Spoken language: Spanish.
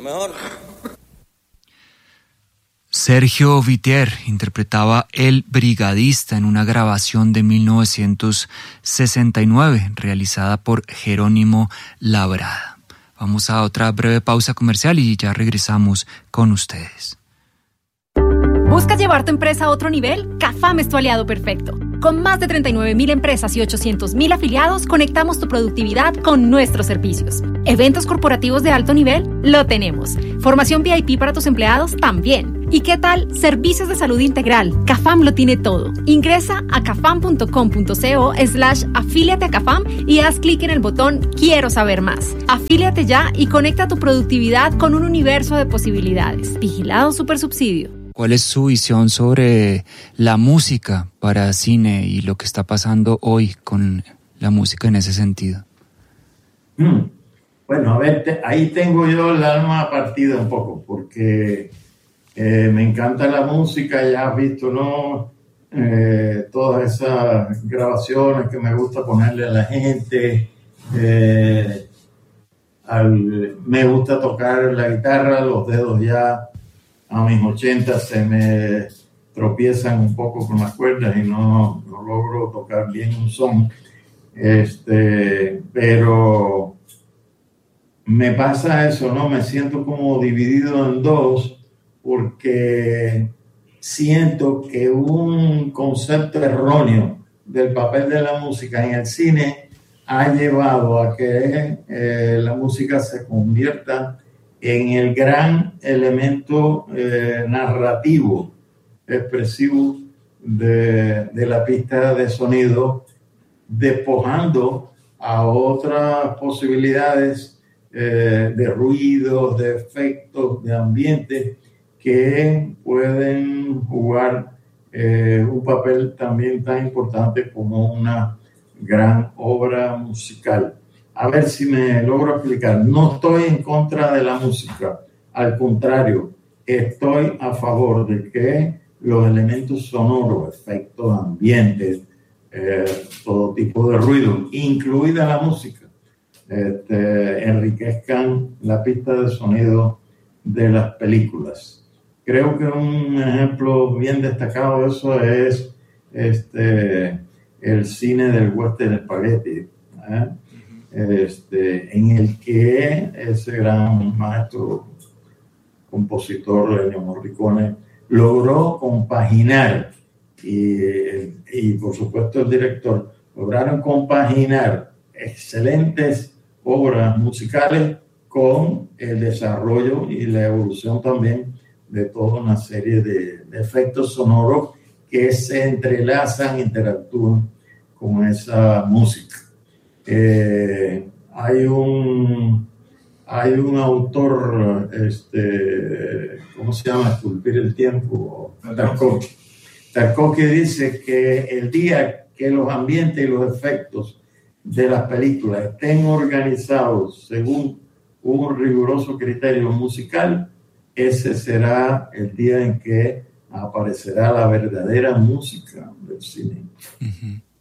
mejor. Sergio Viter interpretaba El Brigadista en una grabación de 1969 realizada por Jerónimo Labrada. Vamos a otra breve pausa comercial y ya regresamos con ustedes. ¿Buscas llevar tu empresa a otro nivel? CAFAM es tu aliado perfecto. Con más de 39,000 empresas y 800,000 afiliados, conectamos tu productividad con nuestros servicios. ¿Eventos corporativos de alto nivel? Lo tenemos. ¿Formación VIP para tus empleados? También. ¿Y qué tal? Servicios de salud integral. CAFAM lo tiene todo. Ingresa a cafam.com.co/afíliate a CAFAM y haz clic en el botón Quiero saber más. Afíliate ya y conecta tu productividad con un universo de posibilidades. Vigilado Supersubsidio. ¿Cuál es su visión sobre la música para cine y lo que está pasando hoy con la música en ese sentido? Bueno, a ver, ahí tengo yo el alma partida un poco, porque me encanta la música, ya has visto, ¿no? Todas esas grabaciones que me gusta ponerle a la gente. Me gusta tocar la guitarra, los dedos ya a mis 80 se me tropiezan un poco con las cuerdas y no logro tocar bien un son. Pero me pasa eso, ¿no? Me siento como dividido en dos, porque siento que un concepto erróneo del papel de la música en el cine ha llevado a que la música se convierta en el gran elemento narrativo, expresivo de la pista de sonido, despojando a otras posibilidades de ruidos, de efectos, de ambiente que pueden jugar un papel también tan importante como una gran obra musical. A ver si me logro explicar. No estoy en contra de la música, al contrario, estoy a favor de que los elementos sonoros, efectos, ambientes, todo tipo de ruido, incluida la música, enriquezcan la pista de sonido de las películas. Creo que un ejemplo bien destacado de eso es el cine del western spaghetti, en el que ese gran maestro compositor Ennio Morricone logró compaginar y por supuesto el director lograron compaginar excelentes obras musicales con el desarrollo y la evolución también de toda una serie de efectos sonoros que se entrelazan, interactúan con esa música. Hay un autor, ¿cómo se llama? Esculpir el tiempo, Tarkovsky dice que el día que los ambientes y los efectos de las películas estén organizados según un riguroso criterio musical, ese será el día en que aparecerá la verdadera música del cine.